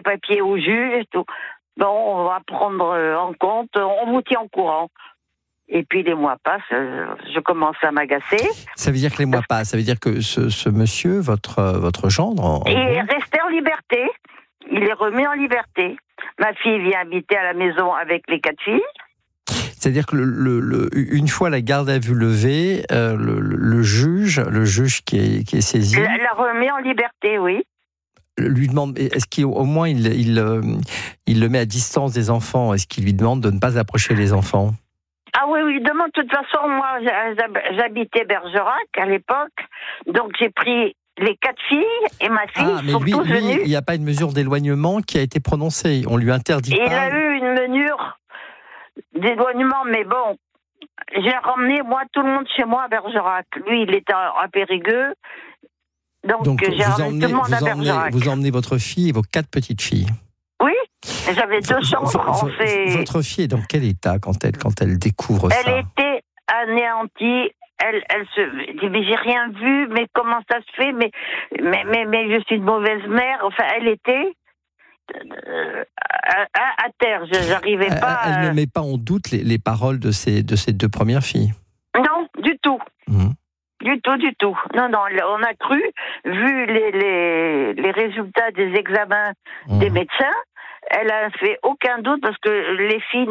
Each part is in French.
papiers au juge et tout. Bon, on va prendre en compte, on vous tient au courant. Et puis les mois passent, je commence à m'agacer. Ça veut dire que les mois passent, ça veut dire que ce monsieur, votre gendre... Il est resté en liberté, il est remis en liberté. Ma fille vient habiter à la maison avec les 4 filles. C'est-à-dire que une fois la garde à vue levée, le juge qui est saisi... La remet en liberté, oui. Lui demande, est-ce qu'au moins il le met à distance des enfants? Est-ce qu'il lui demande de ne pas approcher les enfants? Ah oui, il demande. De toute façon, moi, j'habitais Bergerac à l'époque, donc j'ai pris les 4 filles et ma fille sont tous venus. Il n'y a pas une mesure d'éloignement qui a été prononcée. On lui interdit pas. Il a eu une mesure d'éloignement, mais bon, j'ai ramené moi tout le monde chez moi à Bergerac. Lui, il était à Périgueux. Donc j'ai ramené tout le monde à Bergerac. Vous emmenez votre fille et vos 4 petites filles. Oui, j'avais 2 chambres. Votre fille est dans quel état quand elle découvre ça? Elle était anéantie. Elle se dit, mais j'ai rien vu, mais comment ça se fait, mais je suis une mauvaise mère. Enfin, elle était à terre. J'arrivais pas. Elle ne met pas en doute les paroles de ses 2 premières filles. Non, du tout. Du tout. Non, on a cru, vu les résultats des examens des médecins, elle a fait aucun doute parce que les filles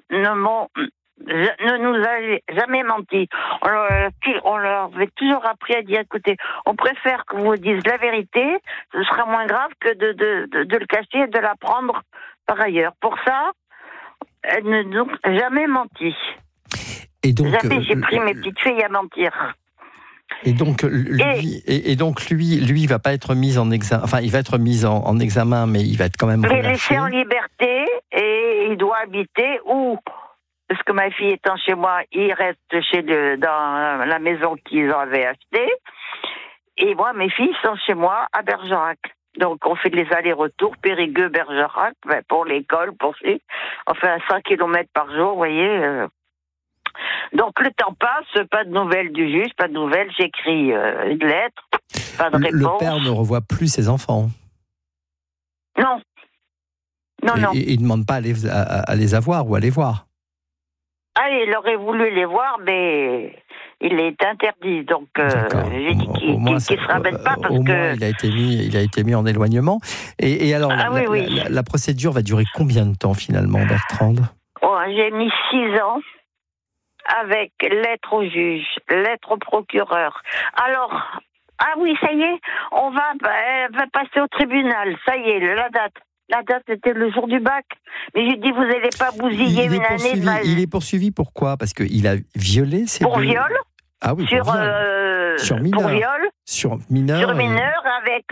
ne nous a jamais menti. On leur avait toujours appris à dire, écoutez, on préfère que vous disiez la vérité, ce sera moins grave que de le cacher et de la prendre par ailleurs. Pour ça, elle ne nous a jamais menti. Et donc, jamais j'ai pris mes petites filles à mentir. Et donc lui, il va pas être mis en examen. Enfin, il va être mis en examen, mais il va être quand même relâché. Il est laissé en liberté et il doit habiter où? Parce que ma fille étant chez moi, il reste dans la maison qu'ils avaient achetée. Et moi, mes filles sont chez moi à Bergerac. Donc, on fait les allers-retours, Périgueux, Bergerac, pour l'école, pour suivre. On fait 5 km par jour, vous voyez. Donc, le temps passe, pas de nouvelles du juge, pas de nouvelles. J'écris une lettre, pas de réponse. Le père ne revoit plus ses enfants. Non. Non. Il ne demande pas à les avoir ou à les voir. Ah, il aurait voulu les voir, mais il est interdit. Donc, j'ai dit qu'il ne se ramène pas parce au que... moins, il a été mis en éloignement. Et alors, la procédure va durer combien de temps, finalement, Bertrande? J'ai mis 6 ans. Avec lettre au juge, lettre au procureur. Alors, ah oui, ça y est, elle va passer au tribunal. Ça y est, la date. La date, c'était le jour du bac. Mais j'ai dit, vous n'allez pas bousiller une année de ma... Il est poursuivi pourquoi? Parce qu'il a violé ses Pour viol. Ah oui, sur mineur. Pour viol. Sur mineur. Sur mineur avec...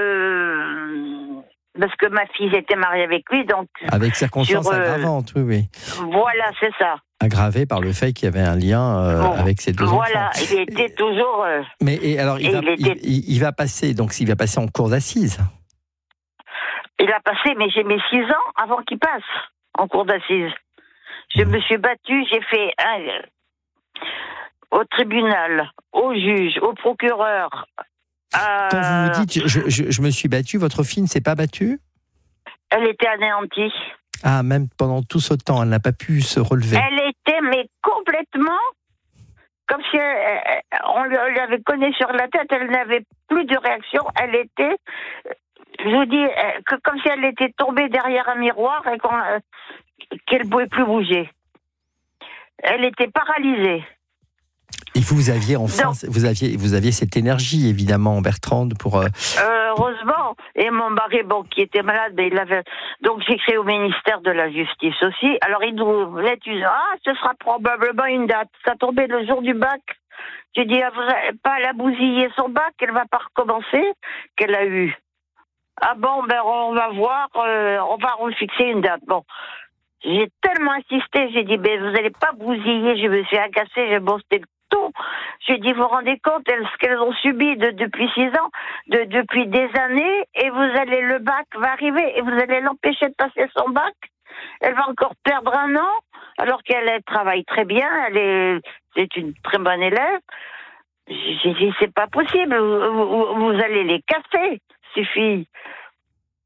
parce que ma fille était mariée avec lui, donc... Avec circonstances aggravantes, oui. Voilà, c'est ça. Aggravé par le fait qu'il y avait un lien avec ses 2 enfants. Voilà, il était toujours... il va passer en cour d'assises. Il a passé, mais j'ai mis 6 ans avant qu'il passe en cour d'assises. Je me suis battue, j'ai fait au tribunal, au juge, au procureur. Quand vous vous dites je me suis battue, votre fille ne s'est pas battue? Elle était anéantie. Ah, même pendant tout ce temps, elle n'a pas pu se relever. Elle était, mais complètement, comme si on lui avait cogné sur la tête, elle n'avait plus de réaction. Elle était, je vous dis, comme si elle était tombée derrière un miroir et qu'elle ne pouvait plus bouger. Elle était paralysée. Et vous aviez enfin, vous aviez cette énergie, évidemment, Bertrande, pour... heureusement. Et mon mari, qui était malade, il avait... Donc, j'ai créé au ministère de la Justice aussi. Alors, il nous dit, ce sera probablement une date. Ça tombait le jour du bac. J'ai dit, pas la bousiller son bac, elle va pas recommencer, qu'elle a eu. Ah bon, on va voir, on va refixer une date. Bon. J'ai tellement insisté, j'ai dit, vous n'allez pas bousiller, je me suis agacée, j'ai bossé tout. J'ai dit, vous vous rendez compte ce qu'elles ont subi depuis 6 ans, depuis des années, et le bac va arriver, et vous allez l'empêcher de passer son bac. Elle va encore perdre 1 an, alors qu'elle travaille très bien, c'est une très bonne élève. J'ai dit, c'est pas possible, vous allez les casser, ces filles.